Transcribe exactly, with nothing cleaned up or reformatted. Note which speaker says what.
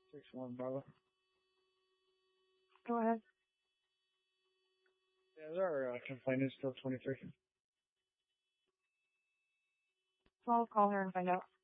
Speaker 1: Six one, Bravo.
Speaker 2: Go ahead.
Speaker 1: Yeah, our uh, complaint is still twenty-three.
Speaker 2: So I'll call her and find out.